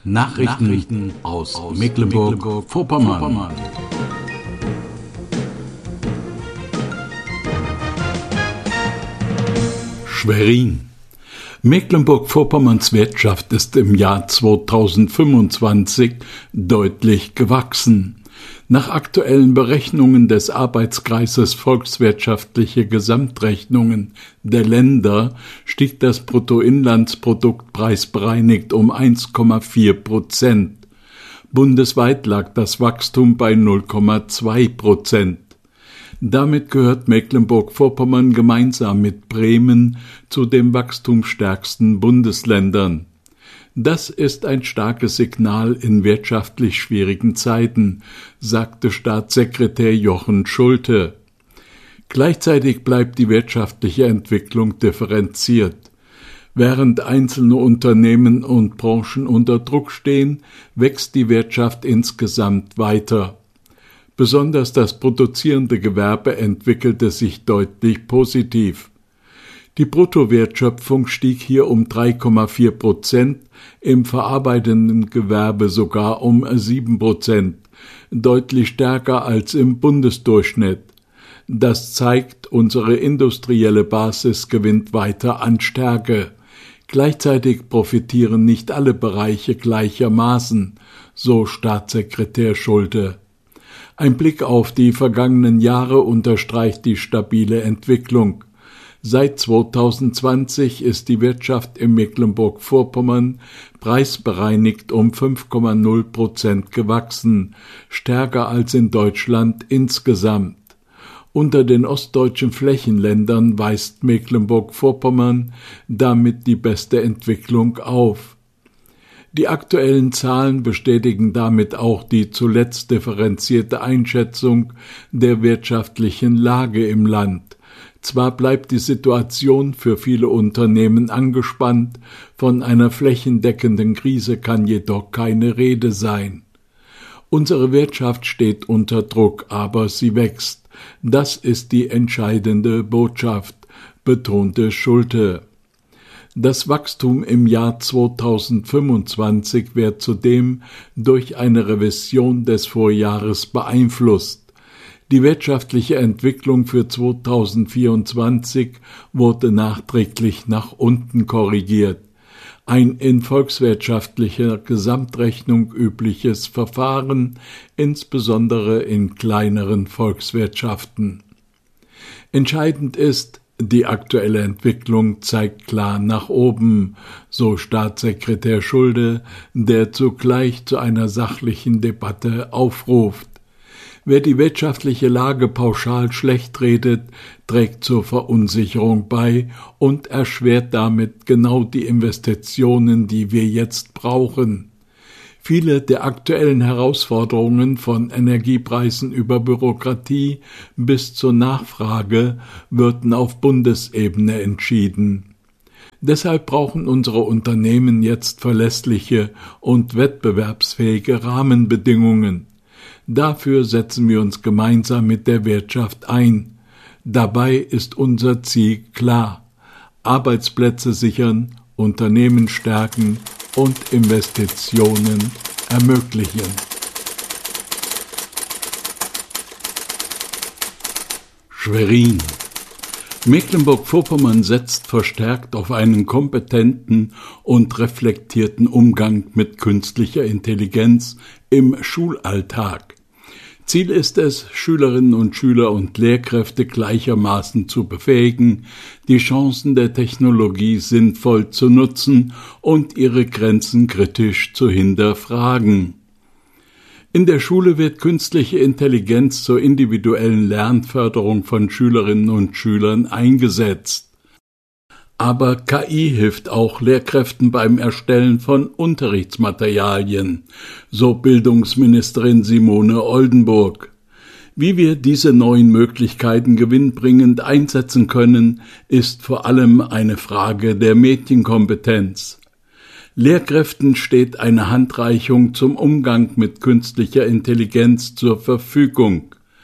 Nachrichten aus Mecklenburg-Vorpommern. Schwerin. Mecklenburg-Vorpommerns Wirtschaft ist im Jahr 2025 deutlich gewachsen. Nach aktuellen Berechnungen des Arbeitskreises Volkswirtschaftliche Gesamtrechnungen der Länder stieg das Bruttoinlandsprodukt preisbereinigt um 1,4%. Bundesweit lag das Wachstum bei 0,2%. Damit gehört Mecklenburg-Vorpommern gemeinsam mit Bremen zu den wachstumsstärksten Bundesländern. Das ist ein starkes Signal in wirtschaftlich schwierigen Zeiten, sagte Staatssekretär Jochen Schulte. Gleichzeitig bleibt die wirtschaftliche Entwicklung differenziert. Während einzelne Unternehmen und Branchen unter Druck stehen, wächst die Wirtschaft insgesamt weiter. Besonders das produzierende Gewerbe entwickelte sich deutlich positiv. Die Bruttowertschöpfung stieg hier um 3,4%, im verarbeitenden Gewerbe sogar um 7%, deutlich stärker als im Bundesdurchschnitt. Das zeigt, unsere industrielle Basis gewinnt weiter an Stärke. Gleichzeitig profitieren nicht alle Bereiche gleichermaßen, so Staatssekretär Schulte. Ein Blick auf die vergangenen Jahre unterstreicht die stabile Entwicklung. Seit 2020 ist die Wirtschaft in Mecklenburg-Vorpommern preisbereinigt um 5,0% gewachsen, stärker als in Deutschland insgesamt. Unter den ostdeutschen Flächenländern weist Mecklenburg-Vorpommern damit die beste Entwicklung auf. Die aktuellen Zahlen bestätigen damit auch die zuletzt differenzierte Einschätzung der wirtschaftlichen Lage im Land. Zwar bleibt die Situation für viele Unternehmen angespannt, von einer flächendeckenden Krise kann jedoch keine Rede sein. Unsere Wirtschaft steht unter Druck, aber sie wächst. Das ist die entscheidende Botschaft, betonte Schulte. Das Wachstum im Jahr 2025 wird zudem durch eine Revision des Vorjahres beeinflusst. Die wirtschaftliche Entwicklung für 2024 wurde nachträglich nach unten korrigiert. Ein in volkswirtschaftlicher Gesamtrechnung übliches Verfahren, insbesondere in kleineren Volkswirtschaften. Entscheidend ist, die aktuelle Entwicklung zeigt klar nach oben, so Staatssekretär Schulte, der zugleich zu einer sachlichen Debatte aufruft. Wer die wirtschaftliche Lage pauschal schlecht redet, trägt zur Verunsicherung bei und erschwert damit genau die Investitionen, die wir jetzt brauchen. Viele der aktuellen Herausforderungen von Energiepreisen über Bürokratie bis zur Nachfrage würden auf Bundesebene entschieden. Deshalb brauchen unsere Unternehmen jetzt verlässliche und wettbewerbsfähige Rahmenbedingungen. Dafür setzen wir uns gemeinsam mit der Wirtschaft ein. Dabei ist unser Ziel klar: Arbeitsplätze sichern, Unternehmen stärken und Investitionen ermöglichen. Schwerin. Mecklenburg-Vorpommern setzt verstärkt auf einen kompetenten und reflektierten Umgang mit künstlicher Intelligenz im Schulalltag. Ziel ist es, Schülerinnen und Schüler und Lehrkräfte gleichermaßen zu befähigen, die Chancen der Technologie sinnvoll zu nutzen und ihre Grenzen kritisch zu hinterfragen. In der Schule wird künstliche Intelligenz zur individuellen Lernförderung von Schülerinnen und Schülern eingesetzt. Aber KI hilft auch Lehrkräften beim Erstellen von Unterrichtsmaterialien, so Bildungsministerin Simone Oldenburg. Wie wir diese neuen Möglichkeiten gewinnbringend einsetzen können, ist vor allem eine Frage der Medienkompetenz. Lehrkräften steht eine Handreichung zum Umgang mit künstlicher Intelligenz zur Verfügung.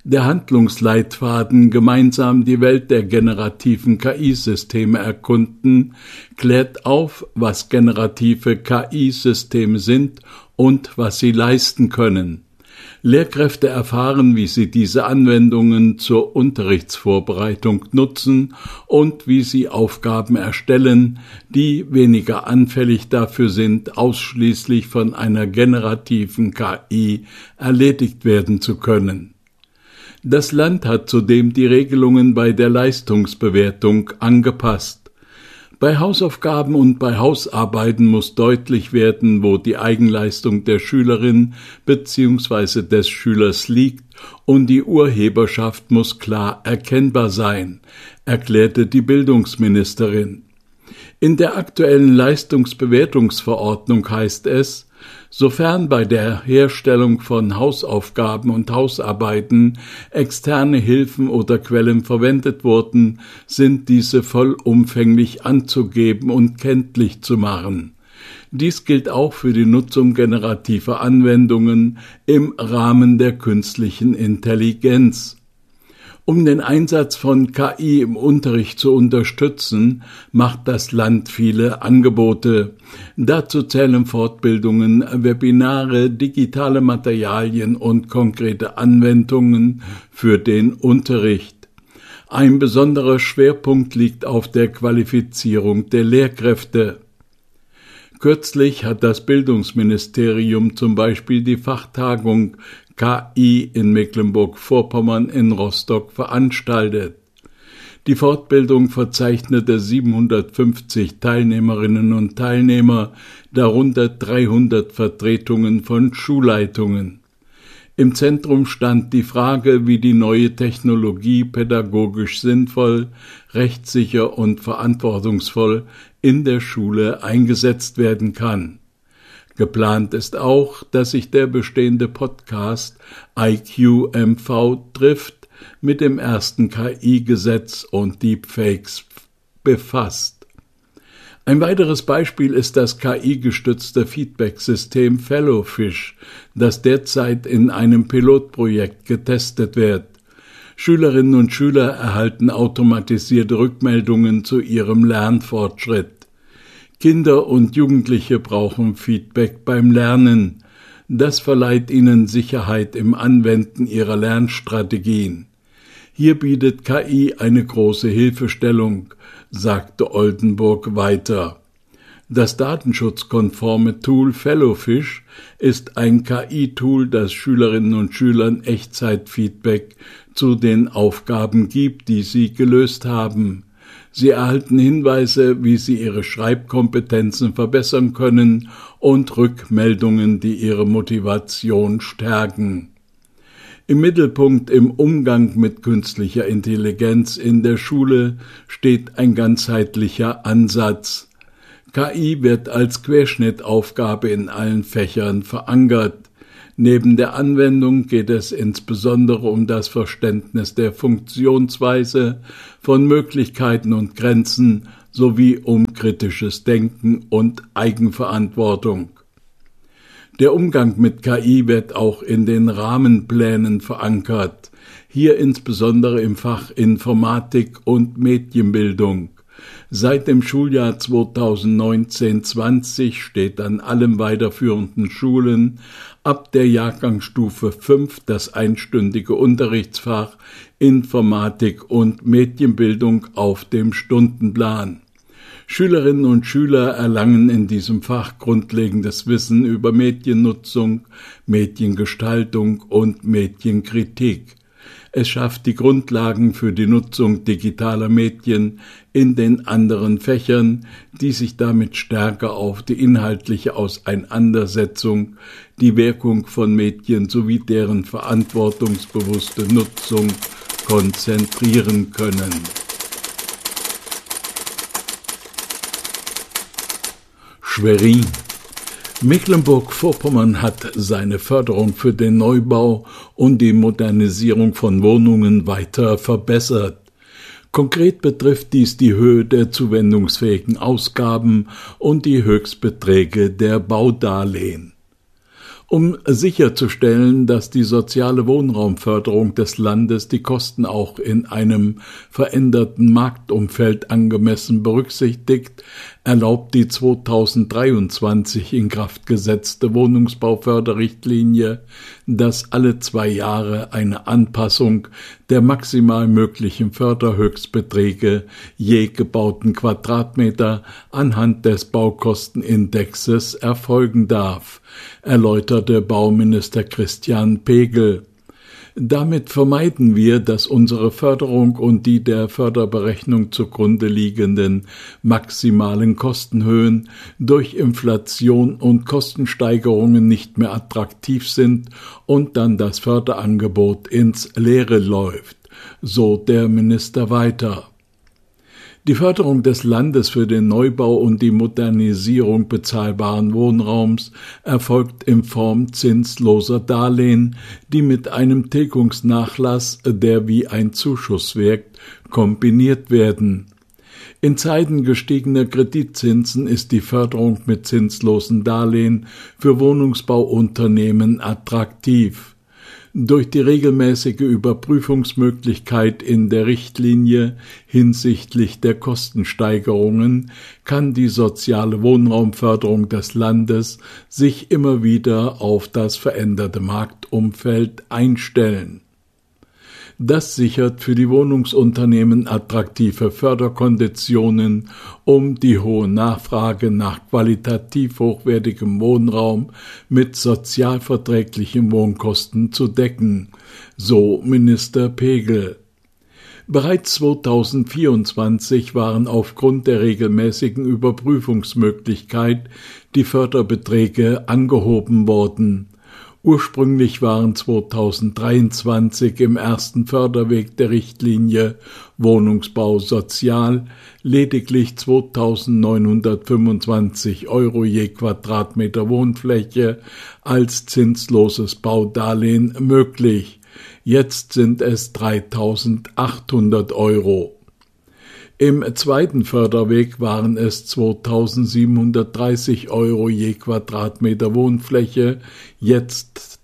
Der Handlungsleitfaden Gemeinsam die Welt der generativen KI-Systeme erkunden klärt auf, was generative KI-Systeme sind und was sie leisten können. Lehrkräfte erfahren, wie sie diese Anwendungen zur Unterrichtsvorbereitung nutzen und wie sie Aufgaben erstellen, die weniger anfällig dafür sind, ausschließlich von einer generativen KI erledigt werden zu können. Das Land hat zudem die Regelungen bei der Leistungsbewertung angepasst. Bei Hausaufgaben und bei Hausarbeiten muss deutlich werden, wo die Eigenleistung der Schülerin bzw. des Schülers liegt, und die Urheberschaft muss klar erkennbar sein, erklärte die Bildungsministerin. In der aktuellen Leistungsbewertungsverordnung heißt es: Sofern bei der Herstellung von Hausaufgaben und Hausarbeiten externe Hilfen oder Quellen verwendet wurden, sind diese vollumfänglich anzugeben und kenntlich zu machen. Dies gilt auch für die Nutzung generativer Anwendungen im Rahmen der künstlichen Intelligenz. Um den Einsatz von KI im Unterricht zu unterstützen, macht das Land viele Angebote. Dazu zählen Fortbildungen, Webinare, digitale Materialien und konkrete Anwendungen für den Unterricht. Ein besonderer Schwerpunkt liegt auf der Qualifizierung der Lehrkräfte. Kürzlich hat das Bildungsministerium zum Beispiel die Fachtagung KI in Mecklenburg-Vorpommern in Rostock veranstaltet. Die Fortbildung verzeichnete 750 Teilnehmerinnen und Teilnehmer, darunter 300 Vertretungen von Schulleitungen. Im Zentrum stand die Frage, wie die neue Technologie pädagogisch sinnvoll, rechtssicher und verantwortungsvoll in der Schule eingesetzt werden kann. Geplant ist auch, dass sich der bestehende Podcast IQMV trifft mit dem ersten KI-Gesetz und Deepfakes befasst. Ein weiteres Beispiel ist das KI-gestützte Feedback-System Fellowfish, das derzeit in einem Pilotprojekt getestet wird. Schülerinnen und Schüler erhalten automatisierte Rückmeldungen zu ihrem Lernfortschritt. Kinder und Jugendliche brauchen Feedback beim Lernen. Das verleiht ihnen Sicherheit im Anwenden ihrer Lernstrategien. Hier bietet KI eine große Hilfestellung, sagte Oldenburg weiter. Das datenschutzkonforme Tool Fellowfish ist ein KI-Tool, das Schülerinnen und Schülern Echtzeitfeedback zu den Aufgaben gibt, die sie gelöst haben. Sie erhalten Hinweise, wie sie ihre Schreibkompetenzen verbessern können, und Rückmeldungen, die ihre Motivation stärken. Im Mittelpunkt im Umgang mit künstlicher Intelligenz in der Schule steht ein ganzheitlicher Ansatz. KI wird als Querschnittaufgabe in allen Fächern verankert. Neben der Anwendung geht es insbesondere um das Verständnis der Funktionsweise, von Möglichkeiten und Grenzen sowie um kritisches Denken und Eigenverantwortung. Der Umgang mit KI wird auch in den Rahmenplänen verankert, hier insbesondere im Fach Informatik und Medienbildung. Seit dem Schuljahr 2019/20 steht an allen weiterführenden Schulen ab der Jahrgangsstufe 5 das einstündige Unterrichtsfach Informatik und Medienbildung auf dem Stundenplan. Schülerinnen und Schüler erlangen in diesem Fach grundlegendes Wissen über Mediennutzung, Mediengestaltung und Medienkritik. Es schafft die Grundlagen für die Nutzung digitaler Medien in den anderen Fächern, die sich damit stärker auf die inhaltliche Auseinandersetzung, die Wirkung von Medien sowie deren verantwortungsbewusste Nutzung konzentrieren können. Schwerin. Mecklenburg-Vorpommern hat seine Förderung für den Neubau und die Modernisierung von Wohnungen weiter verbessert. Konkret betrifft dies die Höhe der zuwendungsfähigen Ausgaben und die Höchstbeträge der Baudarlehen. Um sicherzustellen, dass die soziale Wohnraumförderung des Landes die Kosten auch in einem veränderten Marktumfeld angemessen berücksichtigt, erlaubt die 2023 in Kraft gesetzte Wohnungsbauförderrichtlinie, dass alle 2 Jahre eine Anpassung der maximal möglichen Förderhöchstbeträge je gebauten Quadratmeter anhand des Baukostenindexes erfolgen darf, erläuterte Bauminister Christian Pegel. Damit vermeiden wir, dass unsere Förderung und die der Förderberechnung zugrunde liegenden maximalen Kostenhöhen durch Inflation und Kostensteigerungen nicht mehr attraktiv sind und dann das Förderangebot ins Leere läuft, so der Minister weiter. Die Förderung des Landes für den Neubau und die Modernisierung bezahlbaren Wohnraums erfolgt in Form zinsloser Darlehen, die mit einem Tilgungsnachlass, der wie ein Zuschuss wirkt, kombiniert werden. In Zeiten gestiegener Kreditzinsen ist die Förderung mit zinslosen Darlehen für Wohnungsbauunternehmen attraktiv. Durch die regelmäßige Überprüfungsmöglichkeit in der Richtlinie hinsichtlich der Kostensteigerungen kann die soziale Wohnraumförderung des Landes sich immer wieder auf das veränderte Marktumfeld einstellen. Das sichert für die Wohnungsunternehmen attraktive Förderkonditionen, um die hohe Nachfrage nach qualitativ hochwertigem Wohnraum mit sozialverträglichen Wohnkosten zu decken, so Minister Pegel. Bereits 2024 waren aufgrund der regelmäßigen Überprüfungsmöglichkeit die Förderbeträge angehoben worden. Ursprünglich waren 2023 im ersten Förderweg der Richtlinie Wohnungsbau sozial lediglich 2.925 € je Quadratmeter Wohnfläche als zinsloses Baudarlehen möglich. Jetzt sind es 3.800 €. Im zweiten Förderweg waren es 2.730 € je Quadratmeter Wohnfläche, jetzt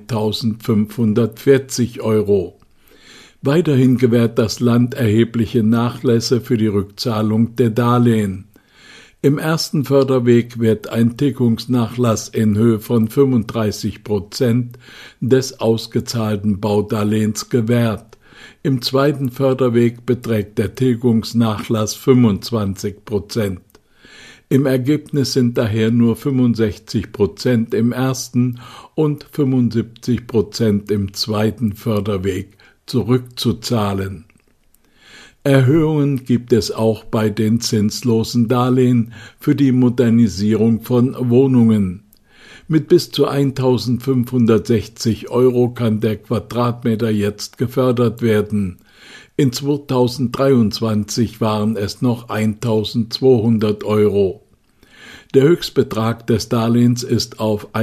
3.540 €. Weiterhin gewährt das Land erhebliche Nachlässe für die Rückzahlung der Darlehen. Im ersten Förderweg wird ein Tilgungsnachlass in Höhe von 35% des ausgezahlten Baudarlehens gewährt. Im zweiten Förderweg beträgt der Tilgungsnachlass 25%. Im Ergebnis sind daher nur 65% im ersten und 75% im zweiten Förderweg zurückzuzahlen. Erhöhungen gibt es auch bei den zinslosen Darlehen für die Modernisierung von Wohnungen. Mit bis zu 1.560 € kann der Quadratmeter jetzt gefördert werden. In 2023 waren es noch 1.200 €. Der Höchstbetrag des Darlehens ist auf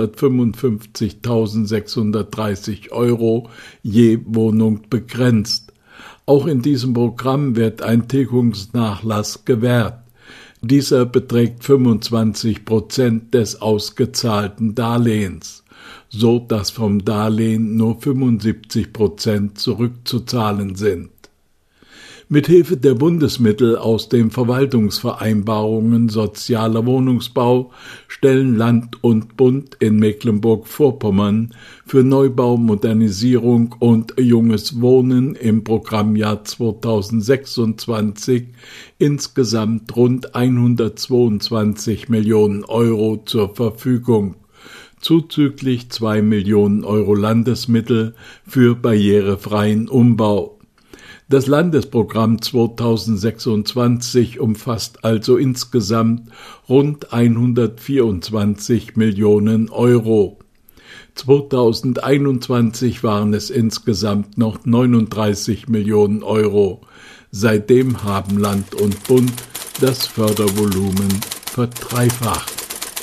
155.630 € je Wohnung begrenzt. Auch in diesem Programm wird ein Tilgungsnachlass gewährt. Dieser beträgt 25% des ausgezahlten Darlehens, so dass vom Darlehen nur 75% zurückzuzahlen sind. Mithilfe der Bundesmittel aus den Verwaltungsvereinbarungen Sozialer Wohnungsbau stellen Land und Bund in Mecklenburg-Vorpommern für Neubau, Modernisierung und junges Wohnen im Programmjahr 2026 insgesamt rund 122 Millionen € zur Verfügung, zuzüglich 2 Millionen € Landesmittel für barrierefreien Umbau. Das Landesprogramm 2026 umfasst also insgesamt rund 124 Millionen €. 2021 waren es insgesamt noch 39 Millionen €. Seitdem haben Land und Bund das Fördervolumen verdreifacht.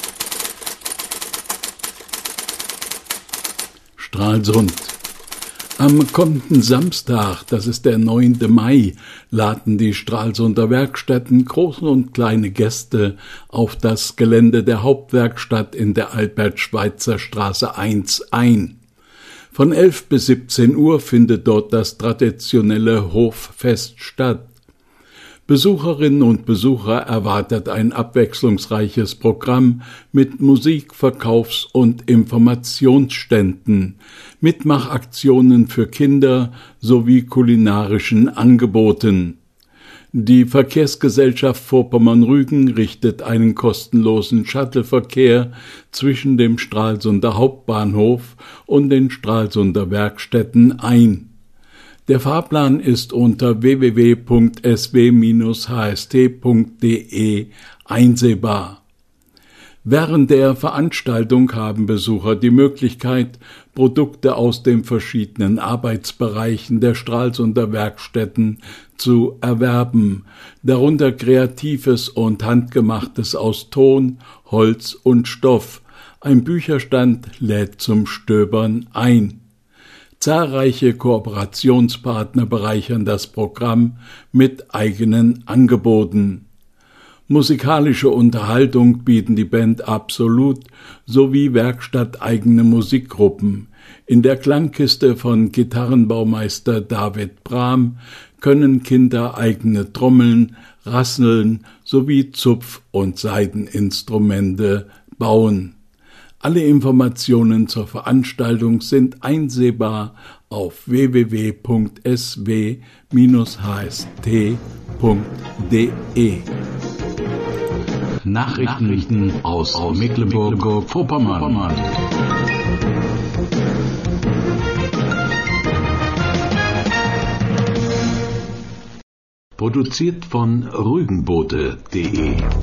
Stralsund. Am kommenden Samstag, das ist der 9. Mai, laden die Stralsunder Werkstätten große und kleine Gäste auf das Gelände der Hauptwerkstatt in der Albert-Schweitzer-Straße 1 ein. Von 11 bis 17 Uhr findet dort das traditionelle Hoffest statt. Besucherinnen und Besucher erwartet ein abwechslungsreiches Programm mit Musik-, Verkaufs- und Informationsständen, Mitmachaktionen für Kinder sowie kulinarischen Angeboten. Die Verkehrsgesellschaft Vorpommern-Rügen richtet einen kostenlosen Shuttleverkehr zwischen dem Stralsunder Hauptbahnhof und den Stralsunder Werkstätten ein. Der Fahrplan ist unter www.sw-hst.de einsehbar. Während der Veranstaltung haben Besucher die Möglichkeit, Produkte aus den verschiedenen Arbeitsbereichen der Stralsunder Werkstätten zu erwerben, darunter Kreatives und Handgemachtes aus Ton, Holz und Stoff. Ein Bücherstand lädt zum Stöbern ein. Zahlreiche Kooperationspartner bereichern das Programm mit eigenen Angeboten. Musikalische Unterhaltung bieten die Band Absolut sowie werkstatteigene Musikgruppen. In der Klangkiste von Gitarrenbaumeister David Brahm können Kinder eigene Trommeln, Rasseln sowie Zupf- und Saiteninstrumente bauen. Alle Informationen zur Veranstaltung sind einsehbar auf www.sw-hst.de. Nachrichten aus Mecklenburg-Vorpommern. Produziert von rügenbote.de